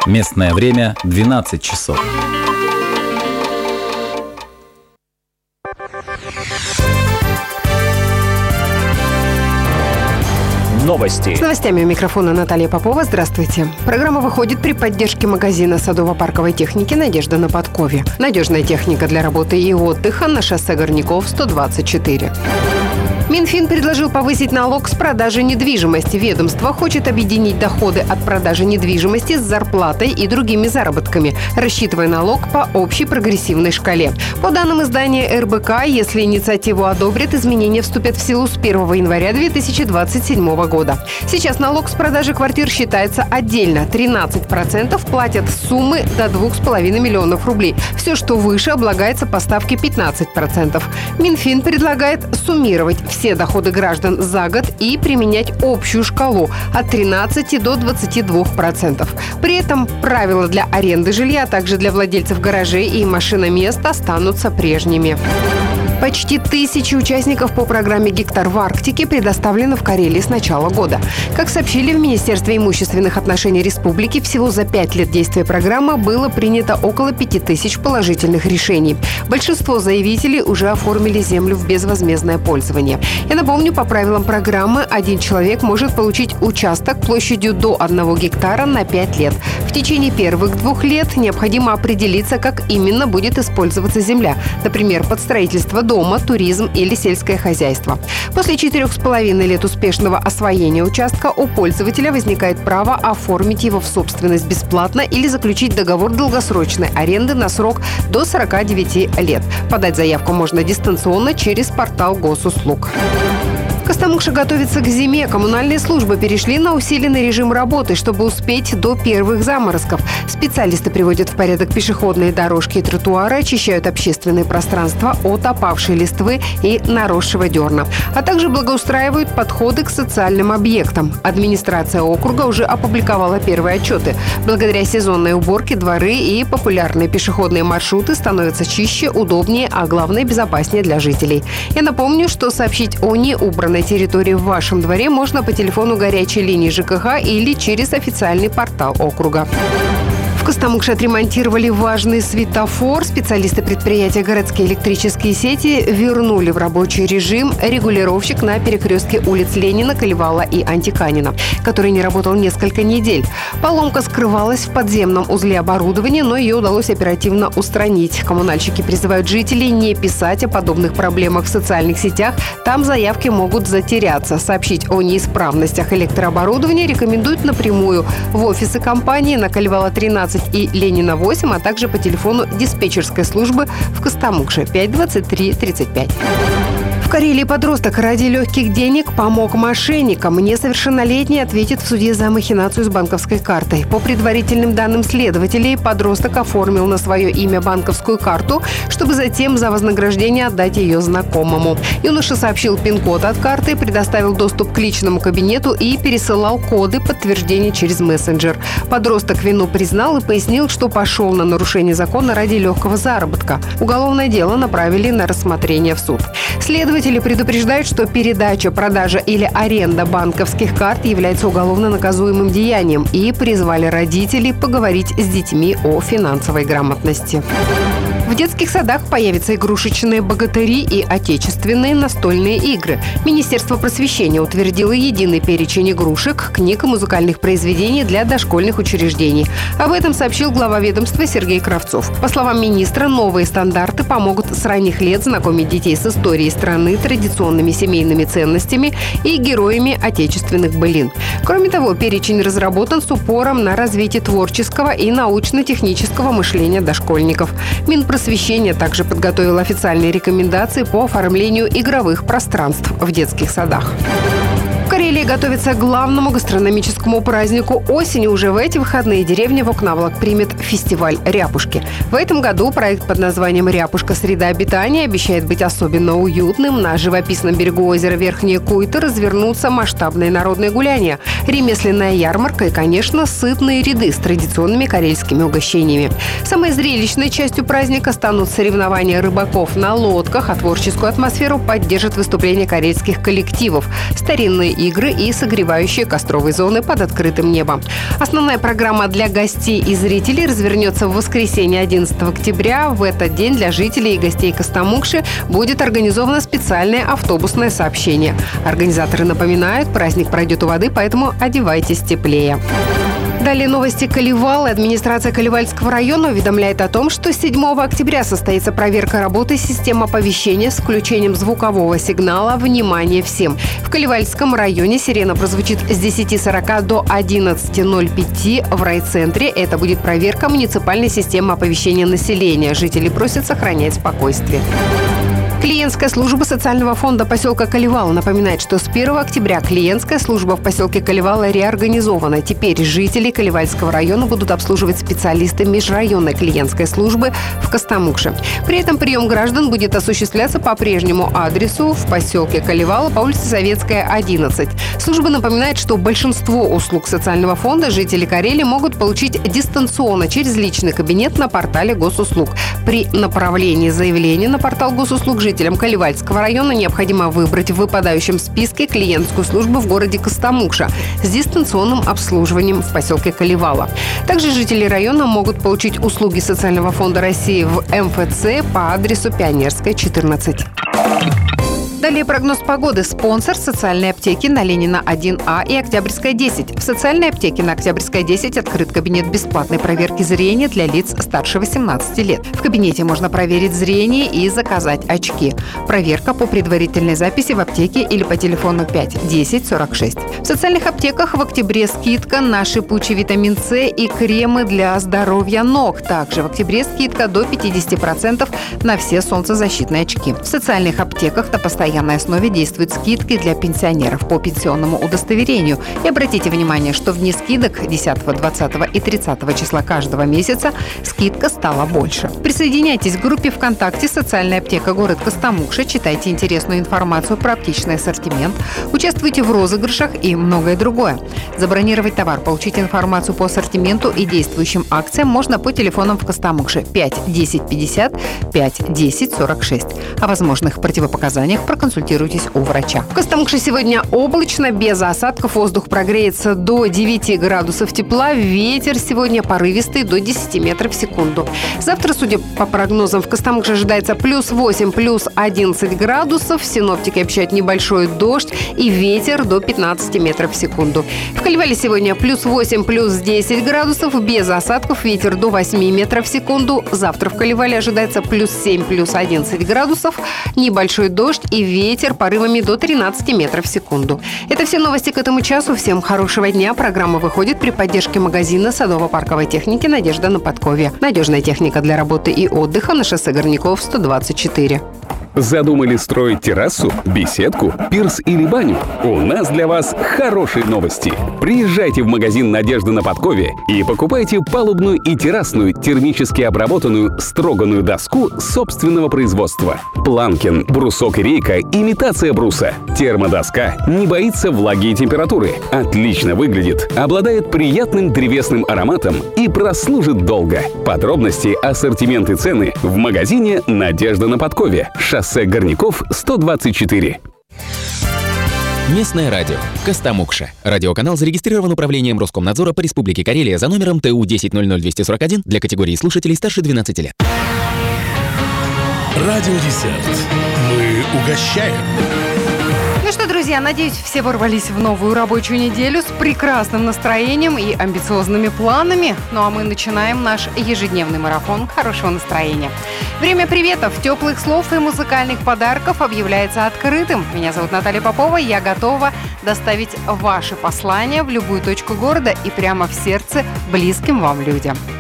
Местное время 12 часов. Новости. С новостями у микрофона Наталья Попова. Здравствуйте. Программа выходит при поддержке магазина садово-парковой техники «Надежда на подкове». Надежная техника для работы и отдыха на шоссе Горняков, 124. Минфин предложил повысить налог с продажи недвижимости. Ведомство хочет объединить доходы от продажи недвижимости с зарплатой и другими заработками, рассчитывая налог по общей прогрессивной шкале. По данным издания РБК, если инициативу одобрят, изменения вступят в силу с 1 января 2027 года. Сейчас налог с продажи квартир считается отдельно. 13% платят с суммы до 2,5 миллионов рублей. Все, что выше, облагается по ставке 15%. Минфин предлагает суммировать все доходы граждан за год и применять общую шкалу от 13 до 22%. При этом правила для аренды жилья, а также для владельцев гаражей и машиномест останутся прежними. Почти 1000 участников по программе «Гектар в Арктике» предоставлено в Карелии с начала года. Как сообщили в Министерстве имущественных отношений республики, всего за 5 лет действия программы было принято около 5000 положительных решений. Большинство заявителей уже оформили землю в безвозмездное пользование. Я напомню, по правилам программы один человек может получить участок площадью до 1 гектара на 5 лет. В течение первых 2 лет необходимо определиться, как именно будет использоваться земля. Например, под строительство дома, туризм или сельское хозяйство. После 4,5 лет успешного освоения участка у пользователя возникает право оформить его в собственность бесплатно или заключить договор долгосрочной аренды на срок до 49 лет. Подать заявку можно дистанционно через портал госуслуг. Костомукша готовится к зиме. Коммунальные службы перешли на усиленный режим работы, чтобы успеть до первых заморозков. Специалисты приводят в порядок пешеходные дорожки и тротуары, очищают общественные пространства от опавшей листвы и наросшего дерна, а также благоустраивают подходы к социальным объектам. Администрация округа уже опубликовала первые отчеты. Благодаря сезонной уборке дворы и популярные пешеходные маршруты становятся чище, удобнее, а главное – безопаснее для жителей. Я напомню, что сообщить о неубранной территории в вашем дворе можно по телефону горячей линии ЖКХ или через официальный портал округа. В Костомукше отремонтировали важный светофор. Специалисты предприятия «Городские электрические сети» вернули в рабочий режим регулировщик на перекрестке улиц Ленина, Колевала и Антиканина, который не работал несколько недель. Поломка скрывалась в подземном узле оборудования, но ее удалось оперативно устранить. Коммунальщики призывают жителей не писать о подобных проблемах в социальных сетях. Там заявки могут затеряться. Сообщить о неисправностях электрооборудования рекомендуют напрямую в офисы компании на Колевала 13 и Ленина 8, а также по телефону диспетчерской службы в Костомукше 5 23 35. В Карелии подросток ради легких денег помог мошенникам. Несовершеннолетний ответит в суде за махинацию с банковской картой. По предварительным данным следователей, подросток оформил на свое имя банковскую карту, чтобы затем за вознаграждение отдать ее знакомому. Юноша сообщил пин-код от карты, предоставил доступ к личному кабинету и пересылал коды подтверждения через мессенджер. Подросток вину признал и пояснил, что пошел на нарушение закона ради легкого заработка. Уголовное дело направили на рассмотрение в суд. Следователи предупреждают, что передача, продажа или аренда банковских карт является уголовно наказуемым деянием и призвали родителей поговорить с детьми о финансовой грамотности. В детских садах появятся игрушечные богатыри и отечественные настольные игры. Министерство просвещения утвердило единый перечень игрушек, книг и музыкальных произведений для дошкольных учреждений. Об этом сообщил глава ведомства Сергей Кравцов. По словам министра, новые стандарты помогут с ранних лет знакомить детей с историей страны, традиционными семейными ценностями и героями отечественных былин. Кроме того, перечень разработан с упором на развитие творческого и научно-технического мышления дошкольников. Минпросвещение также подготовило официальные рекомендации по оформлению игровых пространств в детских садах. В Карелии готовится к главному гастрономическому празднику осени. Уже в эти выходные деревня Вокнавлак примет фестиваль ряпушки. В этом году проект под названием «Ряпушка. Среда обитания» обещает быть особенно уютным. На живописном берегу озера Верхняя Куйта развернутся масштабные народные гуляния, ремесленная ярмарка и, конечно, сытные ряды с традиционными карельскими угощениями. Самой зрелищной частью праздника станут соревнования рыбаков на лодках, а творческую атмосферу поддержат выступления карельских коллективов. Старинные игры и согревающие костровые зоны под открытым небом. Основная программа для гостей и зрителей развернется в воскресенье 11 октября. В этот день для жителей и гостей Костомукши будет организовано специальное автобусное сообщение. Организаторы напоминают, праздник пройдет у воды, поэтому одевайтесь теплее. Далее новости Калевалы. Администрация Калевальского района уведомляет о том, что 7 октября состоится проверка работы системы оповещения с включением звукового сигнала «Внимание всем». В Калевальском районе сирена прозвучит с 10:40 до 11:05 в райцентре. Это будет проверка муниципальной системы оповещения населения. Жители просят сохранять спокойствие. Клиентская служба социального фонда поселка Калевала напоминает, что с 1 октября клиентская служба в поселке Калевала реорганизована. Теперь жителей Калевальского района будут обслуживать специалисты межрайонной клиентской службы в Костомукше. При этом прием граждан будет осуществляться по прежнему адресу в поселке Калевала по улице Советская, 11. Служба напоминает, что большинство услуг социального фонда жители Карелии могут получить дистанционно через личный кабинет на портале госуслуг. При направлении заявления на портал госуслуг жителям Калевальского района необходимо выбрать в выпадающем списке клиентскую службу в городе Костомукша с дистанционным обслуживанием в поселке Калевала. Также жители района могут получить услуги Социального фонда России в МФЦ по адресу Пионерская, 14. Далее прогноз погоды. Спонсор социальной аптеки на Ленина 1А и Октябрьская 10. В социальной аптеке на Октябрьской 10 открыт кабинет бесплатной проверки зрения для лиц старше 18 лет. В кабинете можно проверить зрение и заказать очки. Проверка по предварительной записи в аптеке или по телефону 5 10 46. В социальных аптеках в октябре скидка на шипучий витамин С и кремы для здоровья ног. Также в октябре скидка до 50% на все солнцезащитные очки. В социальных аптеках на постоянной основе действуют скидки для пенсионеров по пенсионному удостоверению. И обратите внимание, что в дни скидок 10, 20 и 30 числа каждого месяца скидка стала больше. Присоединяйтесь к группе ВКонтакте «Социальная аптека город Костомукша», читайте интересную информацию про аптечный ассортимент, участвуйте в розыгрышах и многое другое. Забронировать товар, получить информацию по ассортименту и действующим акциям можно по телефонам в Костомукше 5 10 50 5 10 46. О возможных противопоказаниях проконсультируйтесь у врача. В Костомукше сегодня облачно, без осадков. Воздух прогреется до 9 градусов тепла. Ветер сегодня порывистый до 10 метров в секунду. Завтра, судя по прогнозам, в Костомукше ожидается плюс 8, плюс 11 градусов. Синоптики обещают небольшой дождь и ветер до 15 метров в секунду. В Калевале сегодня плюс 8, плюс 10 градусов. Без осадков, ветер до 8 метров в секунду. Завтра в Калевале ожидается плюс 7, плюс 11 градусов. Небольшой дождь и ветер порывами до 13 метров в секунду. Это все новости к этому часу. Всем хорошего дня. Программа выходит при поддержке магазина садово-парковой техники «Надежда» на Подкове. Надежная техника для работы и отдыха на шоссе Горняков, 124. Задумали строить террасу, беседку, пирс или баню? У нас для вас хорошие новости. Приезжайте в магазин «Надежда» на Подкове и покупайте палубную и террасную термически обработанную строганную доску собственного производства. Планкин, брусок и рейка – имитация бруса. Термодоска не боится влаги и температуры, отлично выглядит, обладает приятным древесным ароматом и прослужит долго. Подробности, ассортимент и цены в магазине «Надежда» на Подкове. Шоссе Горняков, 124. Местное радио. Костомукша. Радиоканал зарегистрирован Управлением Роскомнадзора по Республике Карелия за номером ТУ 10-00-241 для категории слушателей старше 12 лет. Радиодесерт. Мы угощаем. Ну что, друзья, надеюсь, все ворвались в новую рабочую неделю с прекрасным настроением и амбициозными планами. Ну а мы начинаем наш ежедневный марафон хорошего настроения. Время приветов, теплых слов и музыкальных подарков объявляется открытым. Меня зовут Наталья Попова, я готова доставить ваши послания в любую точку города и прямо в сердце близким вам людям.